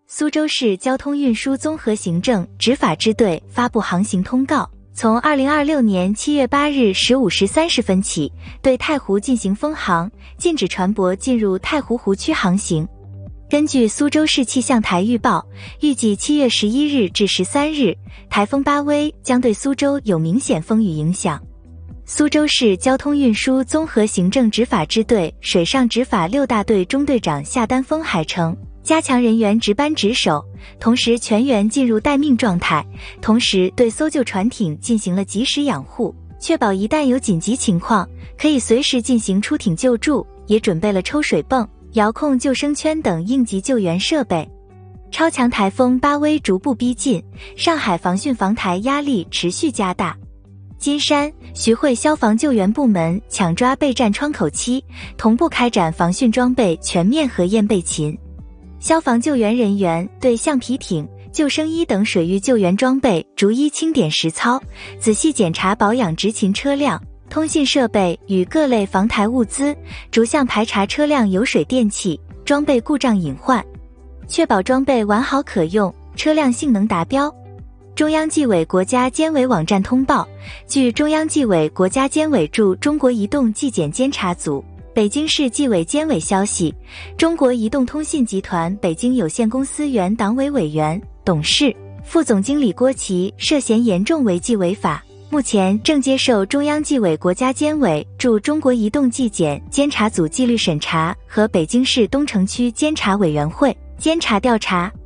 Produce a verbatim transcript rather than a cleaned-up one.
苏州市交通运输综合行政执法支队发布航行通告，从二零二六年七月八日十五时三十分起，对太湖进行封航，禁止船舶进入太湖湖区航行。根据苏州市气象台预报，预计七月十一日至十三日，台风巴威将对苏州有明显风雨影响。苏州市交通运输综合行政执法支队水上执法六大队中队长夏丹峰海称，加强人员值班值守，同时全员进入待命状态，同时对搜救船艇进行了及时养护，确保一旦有紧急情况，可以随时进行出艇救助，也准备了抽水泵、遥控救生圈等应急救援设备。超强台风巴威逐步逼近，上海防汛防台压力持续加大。金山、徐汇消防救援部门抢抓备战窗口期，同步开展防汛装备全面核验备勤。消防救援人员对橡皮艇、救生衣等水域救援装备逐一清点实操，仔细检查保养执勤车辆、通信设备与各类防台物资，逐项排查车辆油水电气、装备故障隐患，确保装备完好可用，车辆性能达标。中央纪委国家监委网站通报，据中央纪委国家监委驻中国移动纪检监察组、北京市纪委监委消息，中国移动通信集团北京有限公司原党委委员、董事、副总经理郭琦涉嫌严重违纪违法，目前正接受中央纪委国家监委驻中国移动纪检监察组纪律审查和北京市东城区监察委员会监察调查。